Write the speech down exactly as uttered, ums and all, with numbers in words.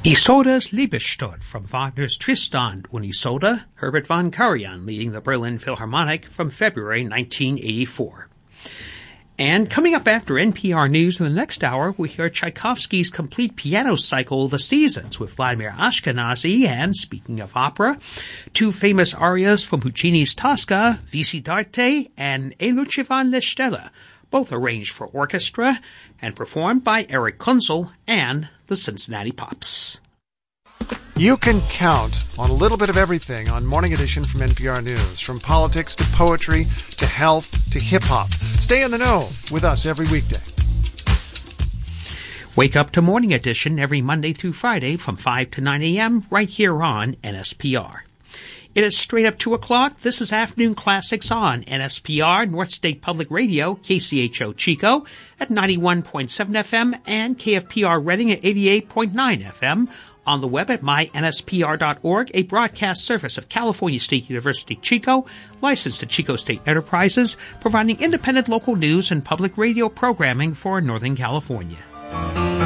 Isolde's Liebestod from Wagner's Tristan und Isolde, Herbert von Karajan leading the Berlin Philharmonic from February nineteen eighty-four. And coming up after N P R News in the next hour, we hear Tchaikovsky's complete piano cycle, The Seasons, with Vladimir Ashkenazy, and speaking of opera, two famous arias from Puccini's Tosca, Visitarte and E luce van le stelle, both arranged for orchestra and performed by Eric Kunzel and the Cincinnati Pops. You can count on a little bit of everything on Morning Edition from N P R News, from politics to poetry to health to hip-hop. Stay in the know with us every weekday. Wake up to Morning Edition every Monday through Friday from five to nine a.m. right here on N S P R. It is straight up two o'clock. This is Afternoon Classics on N S P R, North State Public Radio, K C H O Chico at ninety-one point seven F M and K F P R Reading at eighty-eight point nine F M. On the web at my N S P R dot org, a broadcast service of California State University Chico, licensed to Chico State Enterprises, providing independent local news and public radio programming for Northern California.